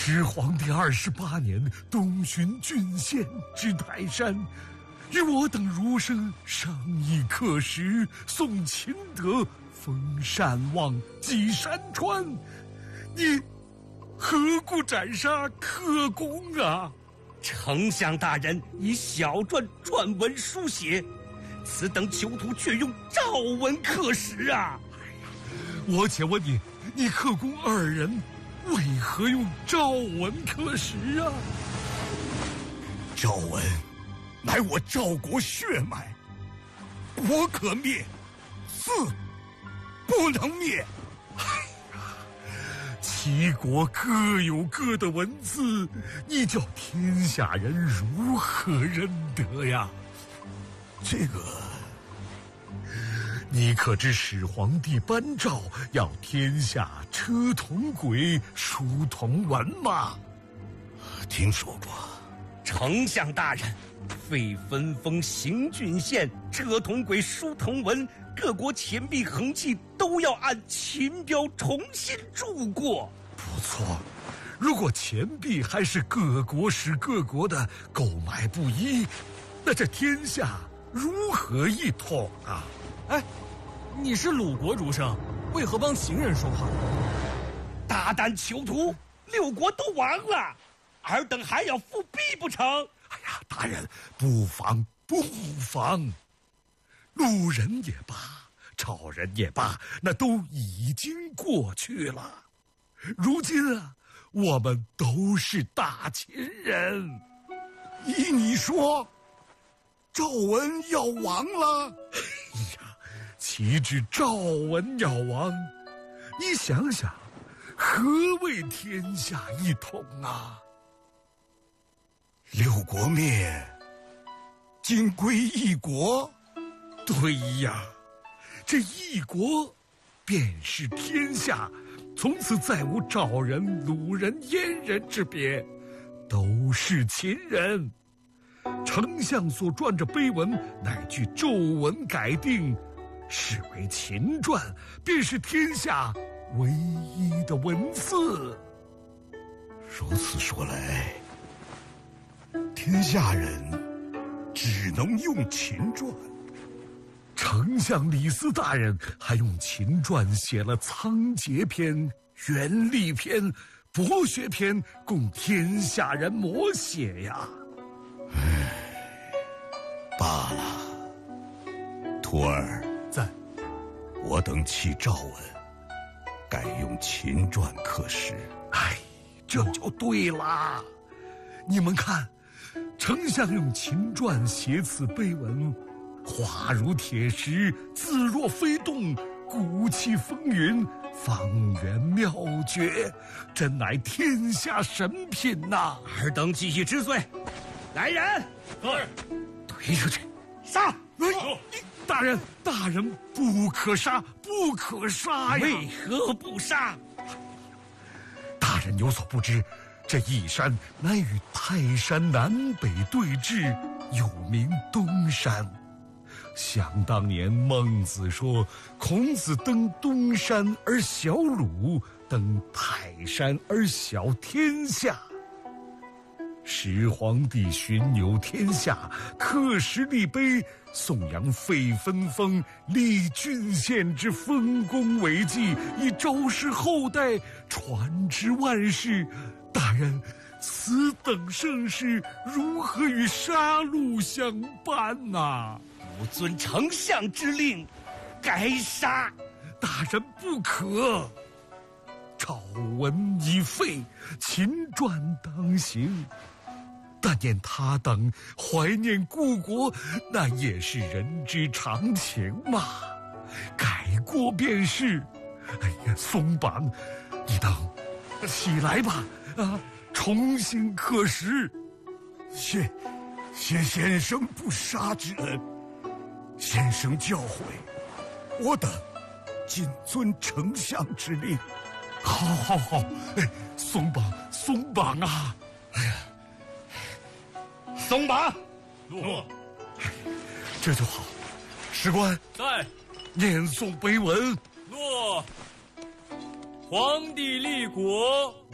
始皇帝28年，东巡郡县至泰山，与我等儒生商议刻石，送秦德，封单王，祭山川。你何故斩杀克公啊？ 丞相大人以小篆篆文书写，此等囚徒却用诏文刻石啊！ 我且问你，你克公2人为何用诏文刻石啊？ 诏文乃我赵国血脉，国可灭，嗣不能灭。 齐国各有各的文字，你叫天下人如何认得呀？ 这个， 你可知始皇帝颁诏要天下车同轨，书同文吗？ 听说过。 丞相大人，废分封行郡县，车同轨，书同文，各国钱币横器都要按秦标重新铸过。 不错，如果钱币还是各国使各国的，购买不一，那这天下如何一统啊？ 哎，你是鲁国儒生，为何帮秦人说话？ 大胆囚徒，6国都亡了，尔等还要复辟不成？ 哎呀，大人，不妨不妨，鲁人也罢，赵人也罢，那都已经过去了。如今啊，我们都是大秦人。 依你说，赵文要亡了？ 哎呀，岂止赵文要亡？你想想，何谓天下一统啊 ？6国灭，今归一国。 对呀，这一国便是天下，从此再无赵人、鲁人、燕人之别，都是秦人。丞相所撰着碑文，乃据咒文改定，视为秦传，便是天下唯一的文字。 如此说来，天下人只能用秦传。 丞相李斯大人还用秦传写了《仓颉篇》《元历篇》《博学篇》，供天下人摹写呀。 罢了，徒儿， 赞。 我等弃诏文，改用秦传刻石。 哎，这就对啦。你们看，丞相用秦传写此碑文，画如铁石，字若飞动，骨气风云，方圆妙绝，真乃天下神品呐！ 尔等继续之罪，来人， 推出去， 杀！ 大人，大人不可杀，不可杀呀！ 为何不杀？ 大人有所不知，这一山乃与泰山南北对峙，又名东山。想当年孟子说，孔子登东山而小鲁，登泰山而小天下。始皇帝巡游天下，刻石立碑，颂扬废分封、立郡县之丰功伟绩，以昭示后代，传之万世。大人，此等盛世如何与杀戮相伴呐？ 不遵丞相之令，该杀。 大人不可。诏文已废，秦传当行。但念他等怀念故国，那也是人之常情嘛。改过便是。哎呀，松绑，你等起来吧，重新刻石。 谢先生不杀之恩，先生教诲，我等谨遵丞相之令。 好，哎，松绑啊！哎呀， 松绑。 诺。 这就好。史官在。 念诵碑文。 诺。皇帝立国